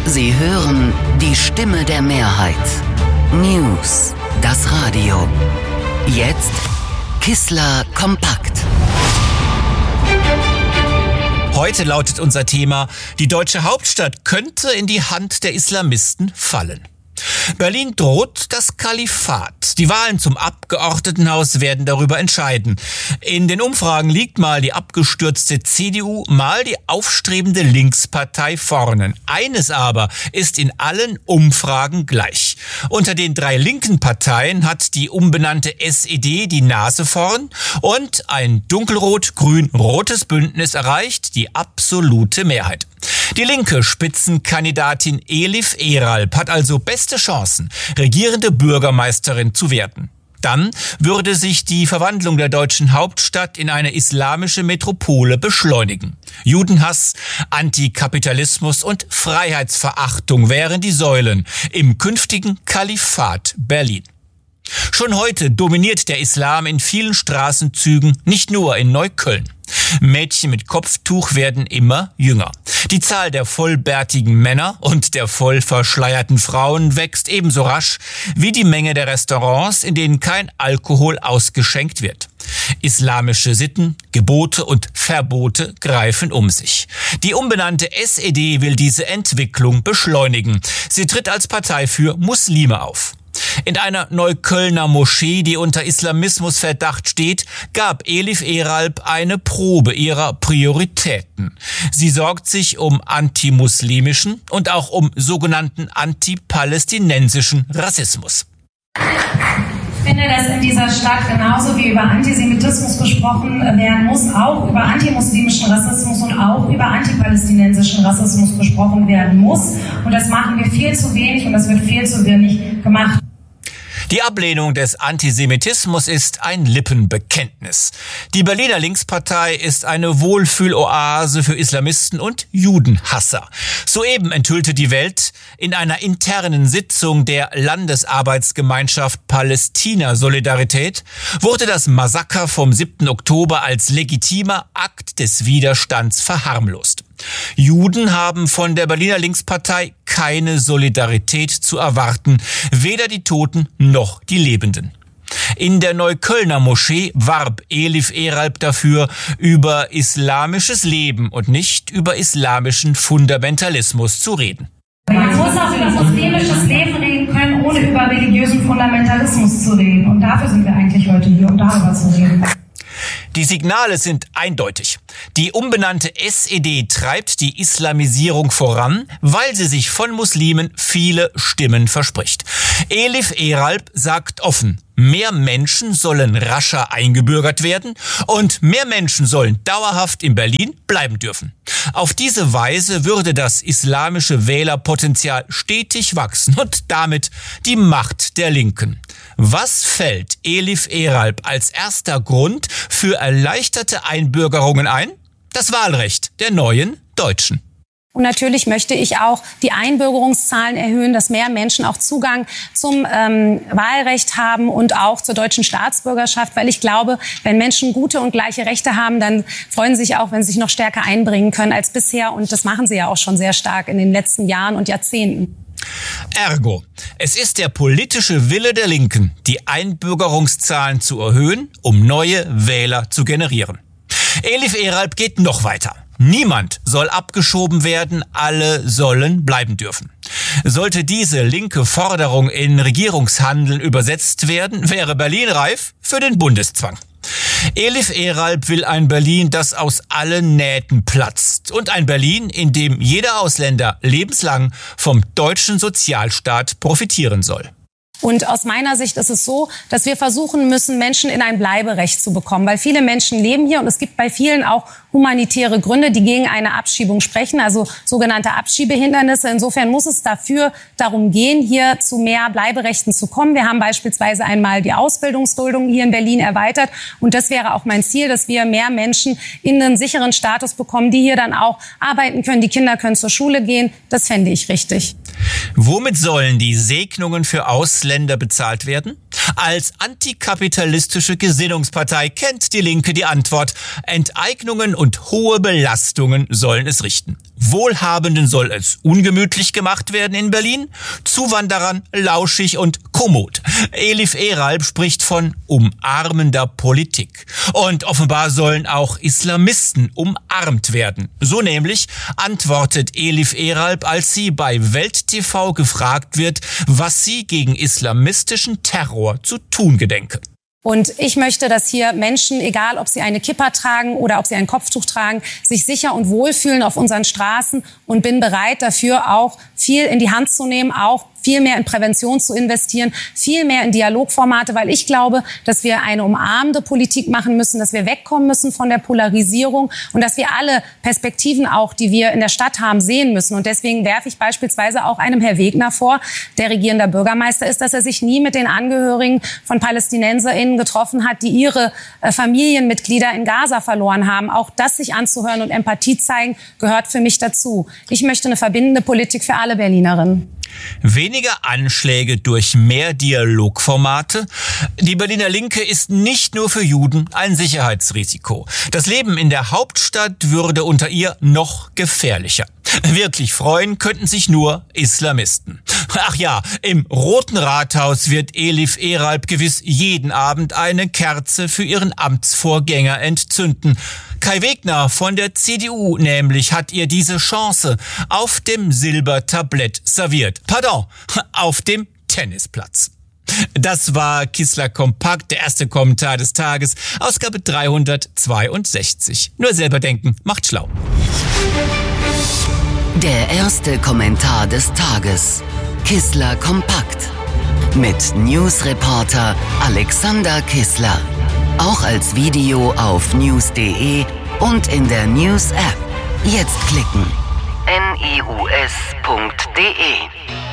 Sie hören die Stimme der Mehrheit. News, das Radio. Jetzt Kissler kompakt. Heute lautet unser Thema: Die deutsche Hauptstadt könnte in die Hand der Islamisten fallen. Berlin droht das Kalifat. Die Wahlen zum Abgeordnetenhaus werden darüber entscheiden. In den Umfragen liegt mal die abgestürzte CDU, mal die aufstrebende Linkspartei vorne. Eines aber ist in allen Umfragen gleich: Unter den drei linken Parteien hat die umbenannte SED die Nase vorn und ein dunkelrot-grün-rotes Bündnis erreicht die absolute Mehrheit. Die linke Spitzenkandidatin Elif Eralp hat also beste Chancen, regierende Bürgermeisterin zu werden. Dann würde sich die Verwandlung der deutschen Hauptstadt in eine islamische Metropole beschleunigen. Judenhass, Antikapitalismus und Freiheitsverachtung wären die Säulen im künftigen Kalifat Berlin. Schon heute dominiert der Islam in vielen Straßenzügen, nicht nur in Neukölln. Mädchen mit Kopftuch werden immer jünger. Die Zahl der vollbärtigen Männer und der voll verschleierten Frauen wächst ebenso rasch wie die Menge der Restaurants, in denen kein Alkohol ausgeschenkt wird. Islamische Sitten, Gebote und Verbote greifen um sich. Die umbenannte SED will diese Entwicklung beschleunigen. Sie tritt als Partei für Muslime auf. In einer Neuköllner Moschee, die unter Islamismusverdacht steht, gab Elif Eralp eine Probe ihrer Prioritäten. Sie sorgt sich um antimuslimischen und auch um sogenannten antipalästinensischen Rassismus. Ich finde, dass in dieser Stadt genauso wie über Antisemitismus gesprochen werden muss, auch über antimuslimischen Rassismus und auch über antipalästinensischen Rassismus gesprochen werden muss. Und das machen wir viel zu wenig und das wird viel zu wenig gemacht. Die Ablehnung des Antisemitismus ist ein Lippenbekenntnis. Die Berliner Linkspartei ist eine Wohlfühloase für Islamisten und Judenhasser. Soeben enthüllte die Welt in einer internen Sitzung der Landesarbeitsgemeinschaft Palästina-Solidarität, wurde das Massaker vom 7. Oktober als legitimer Akt des Widerstands verharmlost. Juden haben von der Berliner Linkspartei keine Solidarität zu erwarten, weder die Toten noch die Lebenden. In der Neuköllner Moschee warb Elif Eralp dafür, über islamisches Leben und nicht über islamischen Fundamentalismus zu reden. Man muss auch über muslimisches Leben reden können, ohne über religiösen Fundamentalismus zu reden. Und dafür sind wir eigentlich heute hier, um darüber zu reden. Die Signale sind eindeutig. Die umbenannte SED treibt die Islamisierung voran, weil sie sich von Muslimen viele Stimmen verspricht. Elif Eralp sagt offen: Mehr Menschen sollen rascher eingebürgert werden und mehr Menschen sollen dauerhaft in Berlin bleiben dürfen. Auf diese Weise würde das islamische Wählerpotenzial stetig wachsen und damit die Macht der Linken. Was fällt Elif Eralp als erster Grund für erleichterte Einbürgerungen ein? Das Wahlrecht der neuen Deutschen. Und natürlich möchte ich auch die Einbürgerungszahlen erhöhen, dass mehr Menschen auch Zugang zum Wahlrecht haben und auch zur deutschen Staatsbürgerschaft. Weil ich glaube, wenn Menschen gute und gleiche Rechte haben, dann freuen sie sich auch, wenn sie sich noch stärker einbringen können als bisher. Und das machen sie ja auch schon sehr stark in den letzten Jahren und Jahrzehnten. Ergo, es ist der politische Wille der Linken, die Einbürgerungszahlen zu erhöhen, um neue Wähler zu generieren. Elif Eralp geht noch weiter. Niemand soll abgeschoben werden, alle sollen bleiben dürfen. Sollte diese linke Forderung in Regierungshandeln übersetzt werden, wäre Berlin reif für den Bundeszwang. Elif Eralp will ein Berlin, das aus allen Nähten platzt, und ein Berlin, in dem jeder Ausländer lebenslang vom deutschen Sozialstaat profitieren soll. Und aus meiner Sicht ist es so, dass wir versuchen müssen, Menschen in ein Bleiberecht zu bekommen. Weil viele Menschen leben hier und es gibt bei vielen auch humanitäre Gründe, die gegen eine Abschiebung sprechen, also sogenannte Abschiebehindernisse. Insofern muss es darum gehen, hier zu mehr Bleiberechten zu kommen. Wir haben beispielsweise einmal die Ausbildungsduldung hier in Berlin erweitert. Und das wäre auch mein Ziel, dass wir mehr Menschen in einen sicheren Status bekommen, die hier dann auch arbeiten können. Die Kinder können zur Schule gehen. Das fände ich richtig. Womit sollen die Segnungen für Ausländer bezahlt werden? Als antikapitalistische Gesinnungspartei kennt die Linke die Antwort. Enteignungen und hohe Belastungen sollen es richten. Wohlhabenden soll es ungemütlich gemacht werden in Berlin, Zuwanderern lauschig und kommod. Elif Eralp spricht von umarmender Politik. Und offenbar sollen auch Islamisten umarmt werden. So nämlich antwortet Elif Eralp, als sie bei Welt TV gefragt wird, was sie gegen islamistischen Terror zu tun gedenke. Und ich möchte, dass hier Menschen, egal ob sie eine Kippa tragen oder ob sie ein Kopftuch tragen, sich sicher und wohl fühlen auf unseren Straßen und bin bereit dafür auch viel in die Hand zu nehmen, auch viel mehr in Prävention zu investieren, viel mehr in Dialogformate, weil ich glaube, dass wir eine umarmende Politik machen müssen, dass wir wegkommen müssen von der Polarisierung und dass wir alle Perspektiven auch, die wir in der Stadt haben, sehen müssen. Und deswegen werfe ich beispielsweise auch einem Herr Wegner vor, der regierender Bürgermeister ist, dass er sich nie mit den Angehörigen von PalästinenserInnen getroffen hat, die ihre Familienmitglieder in Gaza verloren haben. Auch das sich anzuhören und Empathie zeigen, gehört für mich dazu. Ich möchte eine verbindende Politik für alle Berlinerinnen. Weniger Anschläge durch mehr Dialogformate? Die Berliner Linke ist nicht nur für Juden ein Sicherheitsrisiko. Das Leben in der Hauptstadt würde unter ihr noch gefährlicher. Wirklich freuen könnten sich nur Islamisten. Ach ja, im Roten Rathaus wird Elif Eralp gewiss jeden Abend eine Kerze für ihren Amtsvorgänger entzünden. Kai Wegner von der CDU nämlich hat ihr diese Chance auf dem Silbertablett serviert. Pardon, auf dem Tennisplatz. Das war Kissler Kompakt, der erste Kommentar des Tages, Ausgabe 362. Nur selber denken macht schlau. Der erste Kommentar des Tages. Kissler Kompakt. Mit Newsreporter Alexander Kissler. Auch als Video auf news.de und in der News-App. Jetzt klicken. news.de